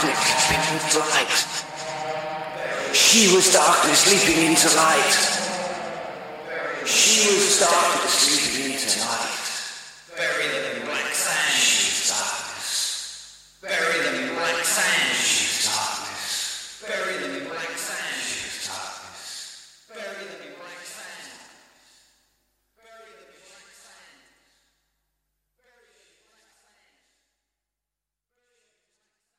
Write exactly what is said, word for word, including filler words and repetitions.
darkness leaping into light. She was darkness leaping into light. She was darkness leaping into light.